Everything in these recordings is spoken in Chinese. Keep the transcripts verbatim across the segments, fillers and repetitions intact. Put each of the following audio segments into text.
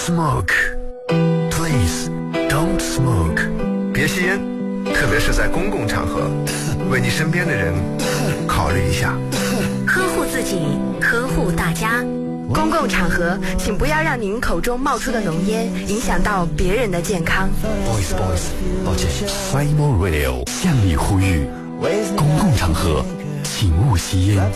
smoke. Please don't smoke. 别吸烟，特别是在公共场合，为你身边的人考虑一下。 呵护自己，呵护大家。公共场合，请不要让您口中冒出的浓烟影响到别人的健康。 Boys, boys， 抱歉。 Flymo Radio 向你呼吁：公共场合，请勿吸烟。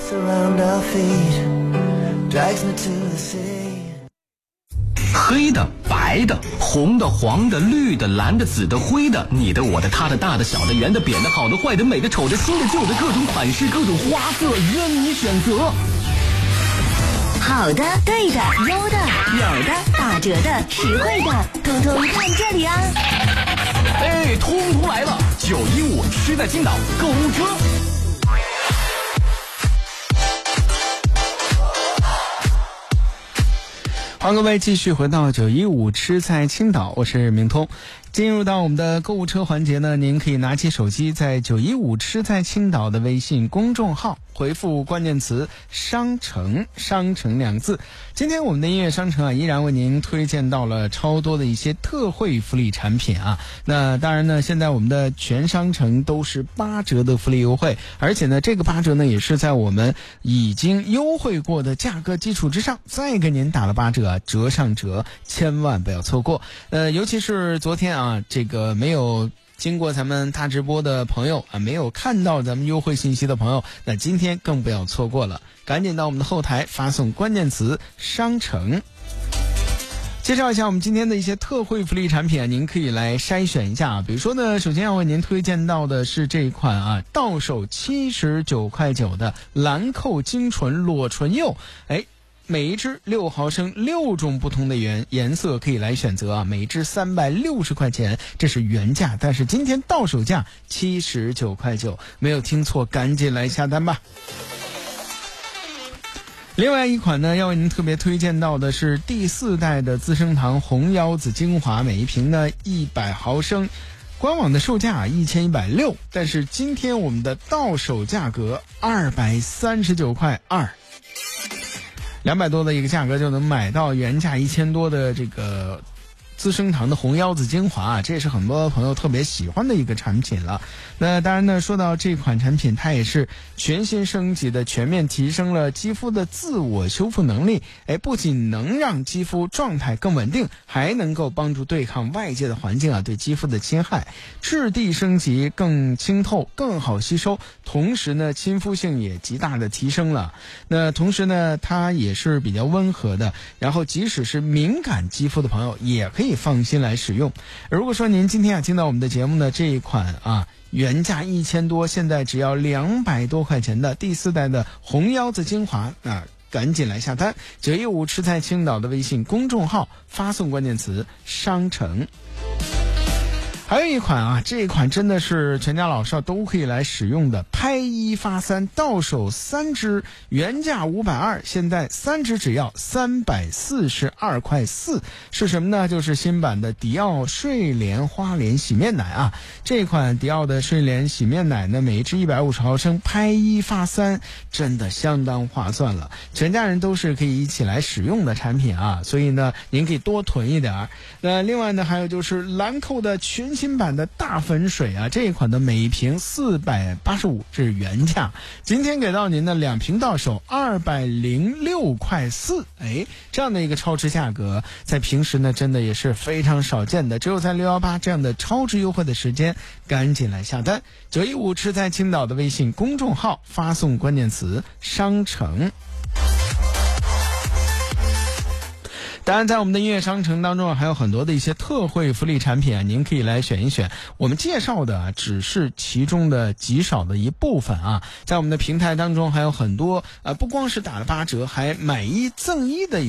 黑的、白的、红的、黄的、绿的、蓝的、紫的、灰的，你的、我的、他的、大的、小的、圆的、扁的、好的、坏的、美的、丑的、新的、旧的，各种款式、各种花色，任你选择。 好的、对的、优的、有的、打折的、实惠的，通通看这里啊！ 哎，通通来了！九一五吃在青岛购物车。欢迎各位继续回到九一五吃在青岛，我是明通。进入到我们的购物车环节呢，您可以拿起手机，在九一五吃在青岛的微信公众号回复关键词商城，商城两个字。今天我们的音乐商城啊，依然为您推荐到了超多的一些特惠福利产品啊。那当然呢，现在我们的全商城都是八折的福利优惠，而且呢，这个八折呢也是在我们已经优惠过的价格基础之上，再给您打了八折，折上折，千万不要错过。呃，尤其是昨天啊，这个没有经过咱们大直播的朋友啊，没有看到咱们优惠信息的朋友，那今天更不要错过了，赶紧到我们的后台发送关键词商城。介绍一下我们今天的一些特惠福利产品啊，您可以来筛选一下啊。比如说呢，首先要为您推荐到的是这一款啊，到手七十九块九的兰蔻精纯裸唇釉，哎。每一支六毫升，六种不同的颜颜色可以来选择啊，每一支三百六十块钱，这是原价，但是今天到手价七十九块九，没有听错，赶紧来下单吧。另外一款呢，要为您特别推荐到的是第四代的资生堂红腰子精华，每一瓶呢一百毫升。官网的售价一千一百六，但是今天我们的到手价格二百三十九块二。两百多的一个价格就能买到原价一千多的这个资生堂的红腰子精华啊，这也是很多朋友特别喜欢的一个产品了。那当然呢，说到这款产品，它也是全新升级的，全面提升了肌肤的自我修复能力。哎，不仅能让肌肤状态更稳定，还能够帮助对抗外界的环境啊对肌肤的侵害。质地升级，更清透，更好吸收，同时呢，亲肤性也极大的提升了。那同时呢，它也是比较温和的，然后即使是敏感肌肤的朋友也可以放心来使用。如果说您今天啊听到我们的节目呢，这一款啊原价一千多，现在只要两百多块钱的第四代的红腰子精华，那赶紧来下单。九一五吃在青岛的微信公众号发送关键词商城。还有一款啊，这一款真的是全家老少都可以来使用的拍一发三，到手三支，原价五百二，现在三支只要三百四十二块四。是什么呢？就是新版的迪奥睡莲花莲洗面奶啊。这款迪奥的睡莲洗面奶呢，每一支一百五十毫升，拍一发三，真的相当划算了。全家人都是可以一起来使用的产品啊，所以呢，您可以多囤一点。那另外呢，还有就是兰蔻的全新版的大粉水啊，这一款的每一瓶四百八十五，这是原价，今天给到您的两瓶到手二百零六块四。哎，这样的一个超值价格，在平时呢真的也是非常少见的，只有在六一八这样的超值优惠的时间，赶紧来下单。九一五吃在青岛的微信公众号发送关键词商城。当然在我们的音乐商城当中还有很多的一些特惠福利产品啊，您可以来选一选。我们介绍的啊只是其中的极少的一部分啊，在我们的平台当中还有很多啊，不光是打了八折，还买一赠一的